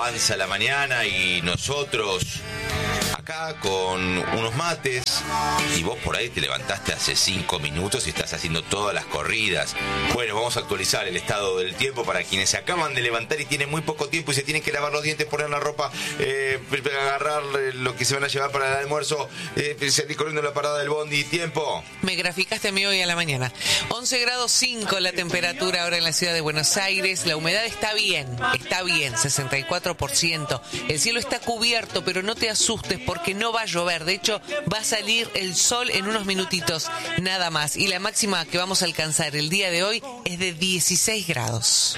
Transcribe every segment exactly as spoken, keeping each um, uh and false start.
avanza la mañana y nosotros acá con unos mates, y vos por ahí te levantaste hace cinco minutos y estás haciendo todas las corridas. Bueno, vamos a actualizar el estado del tiempo para quienes se acaban de levantar y tienen muy poco tiempo y se tienen que lavar los dientes, poner la ropa, eh, agarrar lo que se van a llevar para el almuerzo, eh, salir corriendo la parada del bondi. Tiempo. Me graficaste a mí hoy a la mañana. once grados cinco la temperatura ahora en la ciudad de Buenos Aires. La humedad está bien, está bien, sesenta y cuatro por ciento. El cielo está cubierto, pero no te asustes porque no va a llover. De hecho, va a salir el sol en unos minutitos, nada más. Y la máxima que vamos a alcanzar el día de hoy es de dieciséis grados.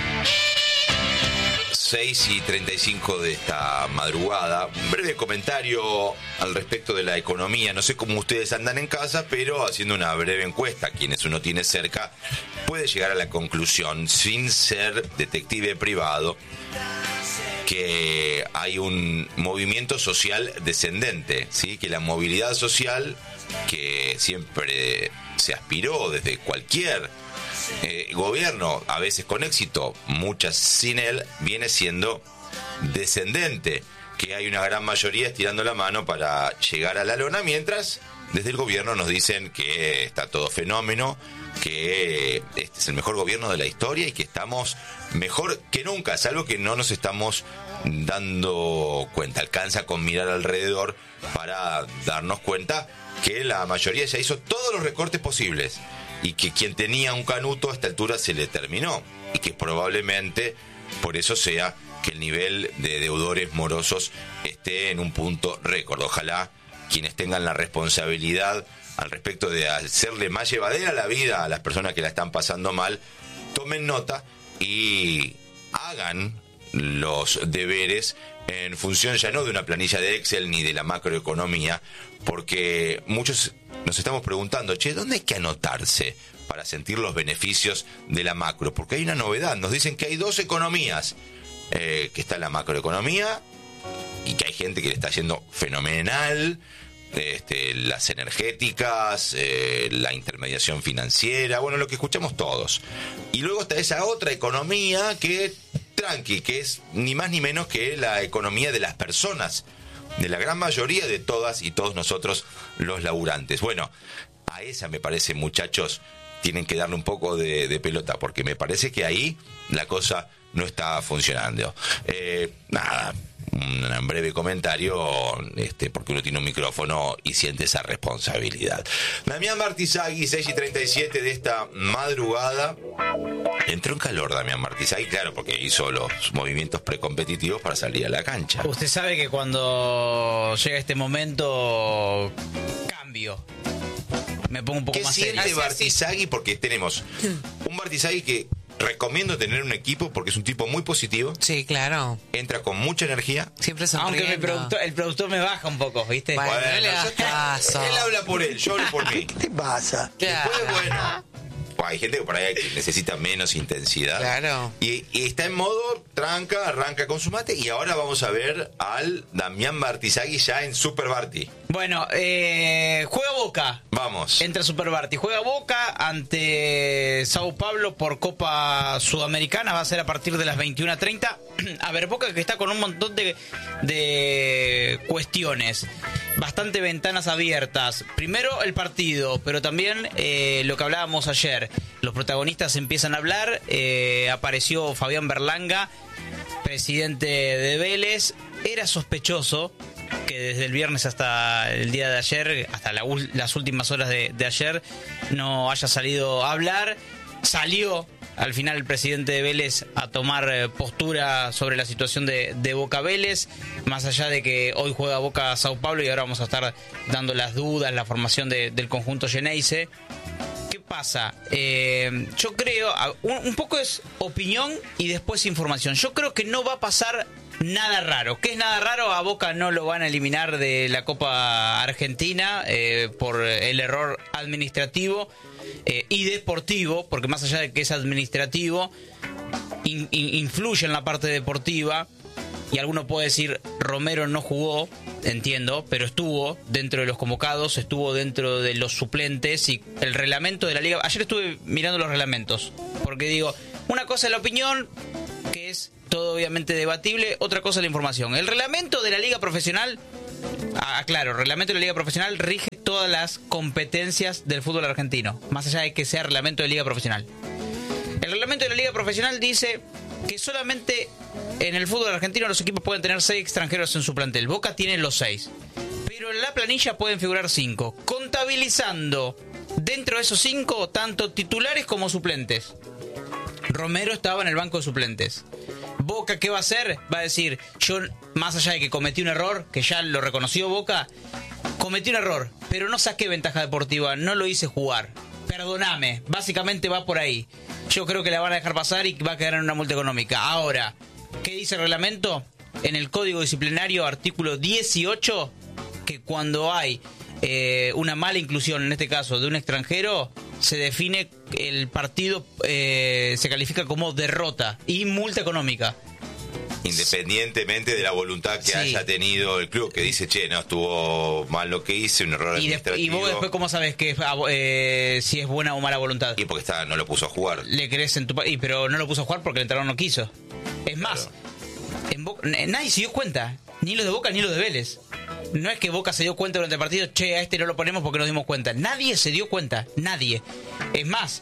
seis y treinta y cinco de esta madrugada. Un breve comentario al respecto de la economía. No sé cómo ustedes andan en casa, pero haciendo una breve encuesta, quienes uno tiene cerca, puede llegar a la conclusión, sin ser detective privado, que hay un movimiento social descendente, ¿sí? Que la movilidad social, que siempre se aspiró desde cualquier eh, gobierno, a veces con éxito, muchas sin él, viene siendo descendente, que hay una gran mayoría estirando la mano para llegar a la lona, mientras desde el gobierno nos dicen que está todo fenómeno, que este es el mejor gobierno de la historia y que estamos mejor que nunca, salvo que no nos estamos dando cuenta. Alcanza con mirar alrededor para darnos cuenta que la mayoría ya hizo todos los recortes posibles y que quien tenía un canuto a esta altura se le terminó y que probablemente por eso sea que el nivel de deudores morosos esté en un punto récord. Ojalá quienes tengan la responsabilidad al respecto de hacerle más llevadera la vida a las personas que la están pasando mal, tomen nota y hagan los deberes en función ya no de una planilla de Excel ni de la macroeconomía, porque muchos nos estamos preguntando, che, ¿dónde hay que anotarse para sentir los beneficios de la macro? Porque hay una novedad, nos dicen que hay dos economías, eh, que está la macroeconomía y que hay gente que le está yendo fenomenal, Este, las energéticas, eh, la intermediación financiera, bueno, lo que escuchamos todos. Y luego está esa otra economía que, tranqui, que es ni más ni menos que la economía de las personas, de la gran mayoría de todas y todos nosotros los laburantes. Bueno, a esa me parece, muchachos, tienen que darle un poco de, de pelota, porque me parece que ahí la cosa no está funcionando. Eh, nada... Un breve comentario, este, porque uno tiene un micrófono y siente esa responsabilidad. Damián Martizagui, seis y treinta y siete de esta madrugada. Entró en calor Damián Martizagui, claro, porque hizo los movimientos precompetitivos para salir a la cancha. Usted sabe que cuando llega este momento, cambio. Me pongo un poco ¿Qué más serio. siente Martizagui? Porque tenemos un Martizagui que recomiendo tener un equipo porque es un tipo muy positivo. Sí, claro. Entra con mucha energía. Siempre sonriendo. Aunque mi productor, el productor me baja un poco, ¿viste? Bueno, Bueno, no le hagas caso. Él habla por él, yo hablo por mí. ¿Qué te pasa? Claro. Después, bueno, hay gente que por ahí necesita menos intensidad. Claro. Y, y está en modo tranca, arranca con su mate. Y ahora vamos a ver al Damián Martizagui ya en Super Barty. Bueno, eh, juega Boca. Vamos. Entra Super Barty. Juega Boca ante Sao Paulo por Copa Sudamericana. Va a ser a partir de las veintiuna treinta. A ver, Boca que está con un montón de, de cuestiones. Bastante ventanas abiertas. Primero el partido, pero también eh, lo que hablábamos ayer. Los protagonistas empiezan a hablar. Eh, apareció Fabián Berlanga, presidente de Vélez. Era sospechoso que desde el viernes hasta el día de ayer, hasta la, las últimas horas de, de ayer, no haya salido a hablar. Salió al final el presidente de Vélez a tomar postura sobre la situación de, de Boca Vélez, más allá de que hoy juega Boca Sao Paulo y ahora vamos a estar dando las dudas, la formación de, del conjunto Geneise. ¿Qué pasa? Eh, yo creo, un, un poco es opinión y después información. Yo creo que no va a pasar nada raro. ¿Qué es nada raro? A Boca no lo van a eliminar de la Copa Argentina eh, por el error administrativo eh, y deportivo, porque más allá de que es administrativo, in, in, influye en la parte deportiva. Y alguno puede decir, Romero no jugó, entiendo, pero estuvo dentro de los convocados, estuvo dentro de los suplentes y el reglamento de la liga. Ayer estuve mirando los reglamentos, porque digo, una cosa es la opinión, que es todo obviamente debatible. Otra cosa es la información. El reglamento de la Liga Profesional, ah, claro, el reglamento de la Liga Profesional rige todas las competencias del fútbol argentino, más allá de que sea reglamento de Liga Profesional. El reglamento de la Liga Profesional dice que solamente en el fútbol argentino los equipos pueden tener seis extranjeros en su plantel. Boca tiene los seis, pero en la planilla pueden figurar cinco, contabilizando dentro de esos cinco tanto titulares como suplentes. Romero estaba en el banco de suplentes. Boca, ¿qué va a hacer? Va a decir, yo, más allá de que cometí un error, que ya lo reconoció Boca, cometí un error, pero no saqué ventaja deportiva, no lo hice jugar. Perdóname, básicamente va por ahí. Yo creo que la van a dejar pasar y va a quedar en una multa económica. Ahora, ¿qué dice el reglamento? En el Código Disciplinario, artículo dieciocho, que cuando hay eh, una mala inclusión, en este caso de un extranjero, se define el partido, eh, se califica como derrota y multa económica. Independientemente de la voluntad que Sí. haya tenido el club, que dice, che, no, estuvo mal lo que hice, un error Y, de- administrativo. y vos después, ¿cómo sabes que eh, si es buena o mala voluntad? Y porque está, no lo puso a jugar. Le crees en tu país, pero no lo puso a jugar porque el entrenador no quiso. Es más, Claro. en Boca, n- nadie se dio cuenta, ni los de Boca ni los de Vélez. No es que Boca se dio cuenta durante el partido, che, a este no lo ponemos porque nos dimos cuenta. Nadie se dio cuenta, nadie. Es más,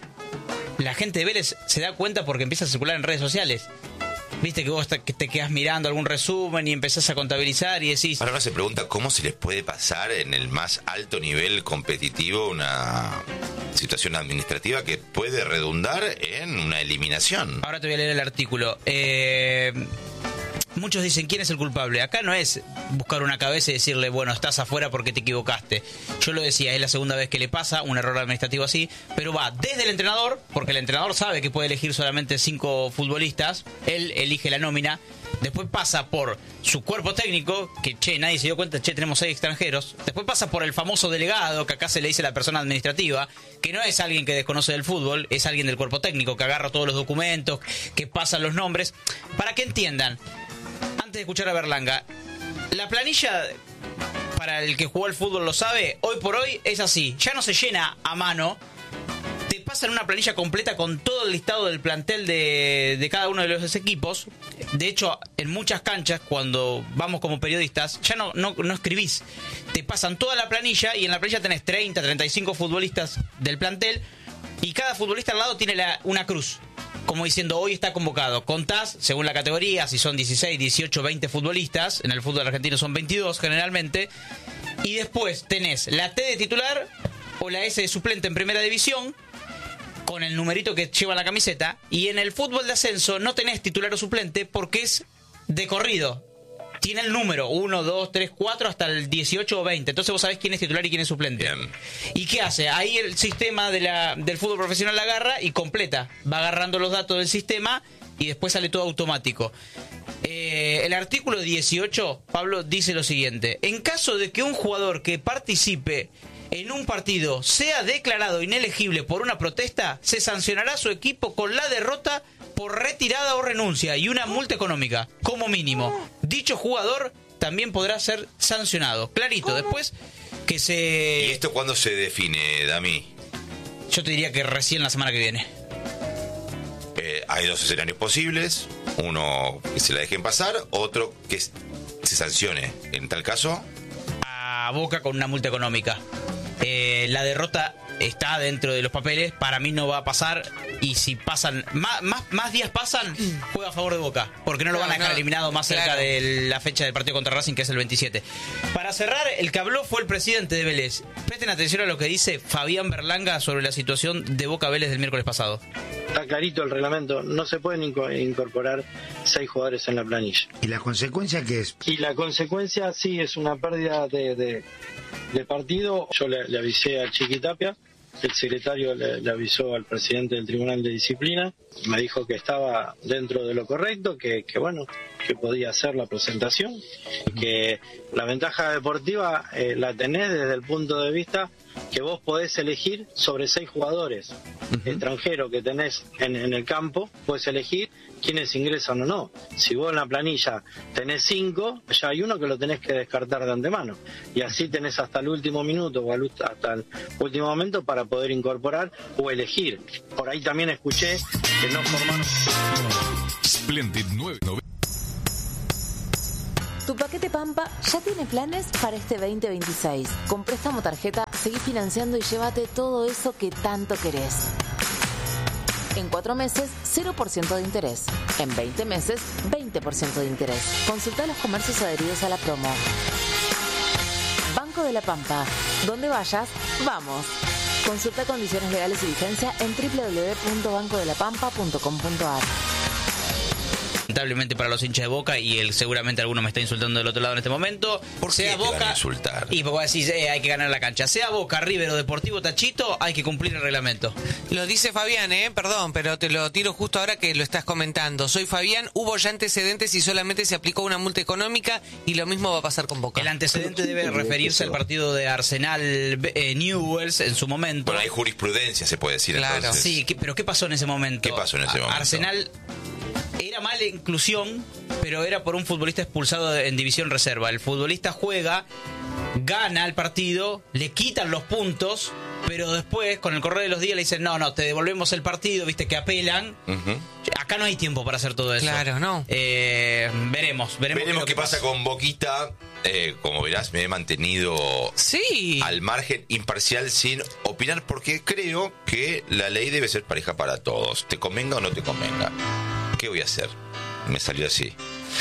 la gente de Vélez se da cuenta porque empieza a circular en redes sociales. Viste que vos te, que te quedás mirando algún resumen y empezás a contabilizar y decís... Ahora uno se pregunta cómo se les puede pasar en el más alto nivel competitivo una situación administrativa que puede redundar en una eliminación. Ahora te voy a leer el artículo. Eh, muchos dicen, ¿quién es el culpable? Acá no es buscar una cabeza y decirle, bueno, estás afuera porque te equivocaste. Yo lo decía, es la segunda vez que le pasa un error administrativo así, pero va desde el entrenador, porque el entrenador sabe que puede elegir solamente cinco futbolistas, él elige la nómina, después pasa por su cuerpo técnico, que che, nadie se dio cuenta, che, tenemos seis extranjeros, después pasa por el famoso delegado, que acá se le dice a la persona administrativa, que no es alguien que desconoce del fútbol, es alguien del cuerpo técnico, que agarra todos los documentos, que pasa los nombres, para que entiendan. Antes de escuchar a Berlanga, la planilla, para el que jugó al fútbol lo sabe, hoy por hoy es así, ya no se llena a mano, te pasan una planilla completa con todo el listado del plantel de, de cada uno de los equipos. De hecho, en muchas canchas, cuando vamos como periodistas, ya no, no, no escribís, te pasan toda la planilla y en la planilla tenés treinta, treinta y cinco futbolistas del plantel y cada futbolista al lado tiene la, una cruz, como diciendo, hoy está convocado. Contás, según la categoría, si son dieciséis, dieciocho, veinte futbolistas. En el fútbol argentino son veintidós generalmente. Y después tenés la T de titular o la S de suplente en primera división, con el numerito que lleva la camiseta. Y en el fútbol de ascenso no tenés titular o suplente porque es de corrido. Tiene el número uno, dos, tres, cuatro hasta el dieciocho o veinte. Entonces vos sabés quién es titular y quién es suplente. Bien. ¿Y qué hace? Ahí el sistema de la, del fútbol profesional la agarra y completa. Va agarrando los datos del sistema y después sale todo automático. Eh, el artículo dieciocho, Pablo, dice lo siguiente. En caso de que un jugador que participe en un partido sea declarado inelegible por una protesta, se sancionará a su equipo con la derrota por retirada o renuncia y una multa económica, como mínimo. Dicho jugador también podrá ser sancionado. Clarito, después que se... ¿Y esto cuándo se define, Dami? Yo te diría que recién la semana que viene. Eh, hay dos escenarios posibles. Uno que se la dejen pasar, otro que s- se sancione. En tal caso, A Boca con una multa económica. Eh, la derrota está dentro de los papeles, para mí no va a pasar, y si pasan más, más, más días pasan, juega a favor de Boca, porque no lo No, van a dejar no, eliminado más cerca claro. de la fecha del partido contra Racing, que es el veintisiete. Para cerrar, el que habló fue el presidente de Vélez. Presten atención a lo que dice Fabián Berlanga sobre la situación de Boca Vélez del miércoles pasado. Está clarito el reglamento, no se pueden inco- incorporar seis jugadores en la planilla. ¿Y la consecuencia qué es? Y la consecuencia sí es una pérdida de, de, de partido. Yo le, le avisé a Chiquitapia, el secretario le, le avisó al presidente del Tribunal de Disciplina, me dijo que estaba dentro de lo correcto, que, que bueno, que podía hacer la presentación, que la ventaja deportiva eh, la tenés desde el punto de vista que vos podés elegir sobre seis jugadores uh-huh. extranjeros que tenés en, en el campo, podés elegir quiénes ingresan o no. Si vos en la planilla tenés cinco, ya hay uno que lo tenés que descartar de antemano. Y así tenés hasta el último minuto o hasta el último momento para poder incorporar o elegir. Por ahí también escuché que no formaron... Splendid nueve noventa Tu paquete Pampa ya tiene planes para este veinte veintiséis. Con préstamo tarjeta, seguí financiando y llévate todo eso que tanto querés. En cuatro meses, cero por ciento de interés. En veinte meses, veinte por ciento de interés. Consulta los comercios adheridos a la promo. Banco de la Pampa. Donde vayas, vamos. Consulta condiciones legales y vigencia en doble u doble u doble u punto banco de la pampa punto com punto a r. Lamentablemente para los hinchas de Boca, y el, seguramente alguno me está insultando del otro lado en este momento. ¿Por qué sea te Boca, van a insultar? Y porque decís, eh, hay que ganar la cancha. Sea Boca, River o Deportivo Tachito, hay que cumplir el reglamento. Lo dice Fabián, eh, perdón, pero te lo tiro justo ahora que lo estás comentando. Soy Fabián, hubo ya antecedentes y solamente se aplicó una multa económica y lo mismo va a pasar con Boca. El antecedente debe referirse al partido de Arsenal eh, Newell's en su momento. Bueno, hay jurisprudencia, se puede decir. Claro. Entonces. Sí, ¿qué, pero ¿qué pasó en ese momento? ¿Qué pasó en ese momento? Arsenal era mala inclusión, pero era por un futbolista expulsado en división reserva. El futbolista juega, gana el partido, le quitan los puntos, pero después, con el correr de los días, le dicen, no, no, te devolvemos el partido, viste que apelan. Uh-huh. Acá no hay tiempo para hacer todo eso. Claro, no. Eh, veremos, veremos. Veremos qué pasa con Boquita. Eh, como verás, me he mantenido Sí. al margen, imparcial, sin opinar, porque creo que la ley debe ser pareja para todos, te convenga o no te convenga. ¿Qué voy a hacer? Me salió así.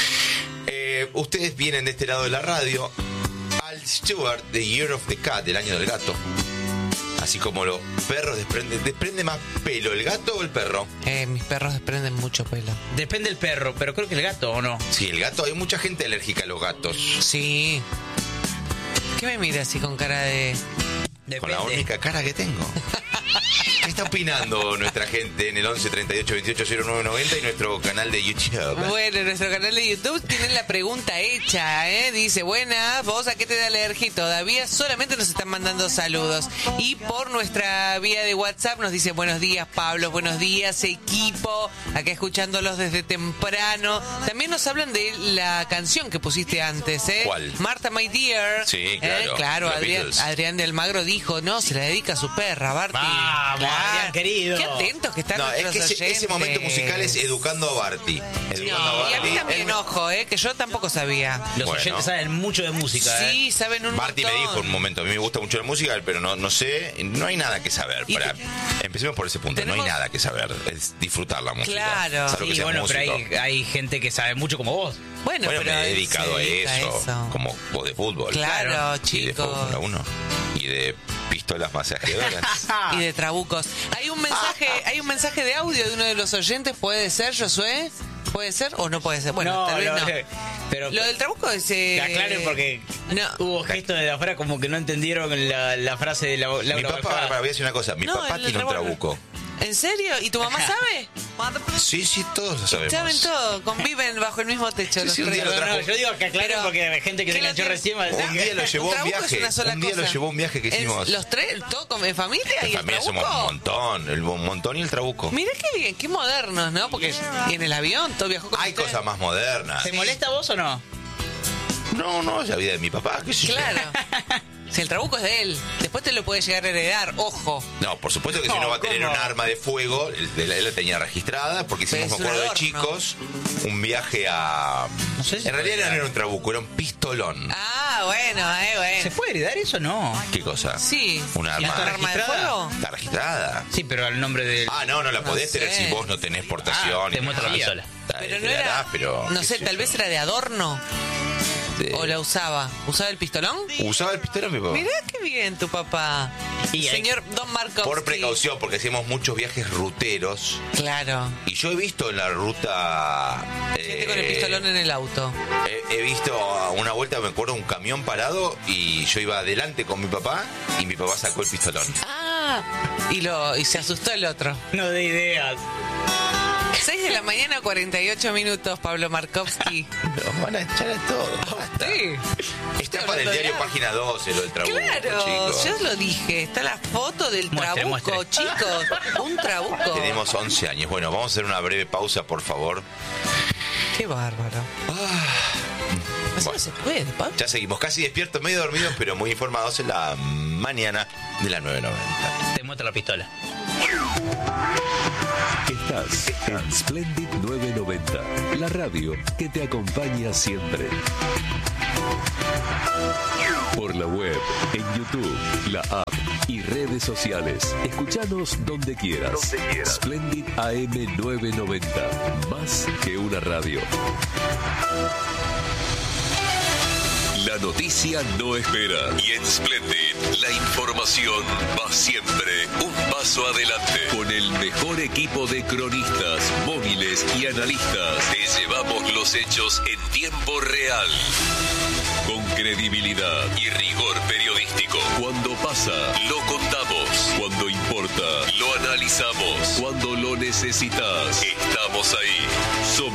Eh, ustedes vienen de este lado de la radio. Al Stewart, The Year of the Cat, el año del gato. Así como los perros desprenden, ¿desprende más pelo el gato o el perro? Eh, mis perros desprenden mucho pelo. Depende del perro, pero creo que el gato, ¿o no? Sí, el gato, hay mucha gente alérgica a los gatos. Sí. ¿Qué me mira así con cara de...? Depende. Con la única cara que tengo. ¿Qué está opinando nuestra gente en el once treinta y ocho veintiocho cero nueve noventa y nuestro canal de YouTube? Bueno, nuestro canal de YouTube tiene la pregunta hecha, ¿eh? Dice, buenas, ¿vos a qué te da alergia? Y todavía solamente nos están mandando saludos. Y por nuestra vía de WhatsApp nos dice, buenos días, Pablo, buenos días, equipo. Acá escuchándolos desde temprano. También nos hablan de la canción que pusiste antes, ¿eh? ¿Cuál? Marta, My Dear. Sí, claro. ¿Eh? Claro, Los Adrián, Beatles. Adrián de Almagro dijo, no, se la dedica a su perra, Barty. Vamos, Adrián, querido. Qué atentos que están No, es nuestros que ese, ese oyentes. momento musical es educando a Barty. Educando No, y a mí Barty. también, Él- ojo, eh, que yo tampoco sabía. Los Bueno. oyentes saben mucho de música, ¿eh? Sí, saben un Barty me montón. dijo en un momento, a mí me gusta mucho la música, pero no, no sé, no hay nada que saber. Y Para, te- empecemos por ese punto, no hay tenemos- nada que saber, es disfrutar la música. Claro. Salvo que Sí, seas bueno, músico. pero hay, hay gente que sabe mucho como vos. Bueno, Bueno, pero me he él dedicado se a dedica eso, como vos de fútbol. Claro, Y de chicos. Fórmula uno. Y de pistolas masajeadoras. Y de trabucos. Hay un mensaje, hay un mensaje de audio de uno de los oyentes, ¿puede ser, Josué? ¿Puede ser o no puede ser? Bueno, No, tal vez no, no. pero- Lo del trabuco es... eh, Que aclaren porque no. hubo gestos de afuera como que no entendieron la, la frase de la, Laura Mi papá, Bajada. para, voy a decir una cosa, mi No, papá el tiene un revólver. trabuco. ¿En serio? ¿Y tu mamá sabe? Sí, sí, todos lo sabemos. Saben todo, conviven bajo el mismo techo Sí, los sí, un tres. día lo No, no, trajo. yo digo que aclaren Pero- porque hay gente que ¿qué se lo enganchó tiene? recién. va a decir, Un día lo llevó Un a un trabuco es viaje. una sola Un día lo cosa. llevó a un viaje que Es- hicimos. Los tres, todo como en familia y En el familia trabuco. somos un montón, el un montón y el trabuco. Mirá qué bien, qué modernos, ¿no? Porque y en el avión todo viajó con Hay ustedes. cosas más modernas. ¿Te molesta vos o no? No, no, es la vida de mi papá, qué sé yo. Claro. Si el trabuco es de él, después te lo puede llegar a heredar, ojo. No, por supuesto que si No, no va a tener ¿cómo? un arma de fuego, él, él la tenía registrada, porque hicimos, Pero me es un acuerdo de adorno. chicos, un viaje a... No sé si en realidad puede no era dar. un trabuco, era un pistolón. Ah, bueno, eh, bueno. ¿Se puede heredar eso o no? ¿Qué cosa? Sí. Un ¿Y arma. está arma de registrada? fuego? ¿Está registrada? Sí, pero al nombre del... Ah, no, no la No podés tener sé. si vos no tenés portación. Ah, te y muestra la nada. pistola. Pero Te no la era, das, pero, no qué sé, sé tal yo. vez era de adorno. De- ¿O la usaba? ¿Usaba el pistolón? ¿Usaba el pistolón mi papá? Mirá qué bien tu papá. Y hay- Señor Don Markovsky. Por precaución, porque hacíamos muchos viajes ruteros. Claro. Y yo he visto en la ruta... Gente eh, con el pistolón en el auto. He, he visto a una vuelta, me acuerdo, un camión parado y yo iba adelante con mi papá y mi papá sacó el pistolón. Ah, y, lo, y se asustó el otro. No de ideas. seis de la mañana, cuarenta y ocho minutos, Pablo Markovsky. Nos van a echar a todos. basta. Sí. Está para el hablando de diario arte. Página doce, lo del trabuco, Claro, chicos. yo lo dije. Está la foto del Muestre, trabuco, muestre. chicos. Un trabuco. Tenemos once años. Bueno, vamos a hacer una breve pausa, por favor. Qué bárbaro. Así Bueno. no se puede, Pablo. Ya seguimos casi despiertos, medio dormidos, pero muy informados en la mañana de la nueve noventa. Te muestra la pistola. Estás en Splendid novecientos noventa, la radio que te acompaña siempre. Por la web, en YouTube, la app y redes sociales. Escuchanos donde quieras. Donde quieras. Splendid A M novecientos noventa, más que una radio. La noticia no espera y en Splendid la información va siempre un paso adelante. Con el mejor equipo de cronistas, móviles y analistas, te llevamos los hechos en tiempo real. Con credibilidad y rigor periodístico. Cuando pasa, lo contamos. Cuando importa, lo analizamos. Cuando lo necesitas, estamos ahí. Somos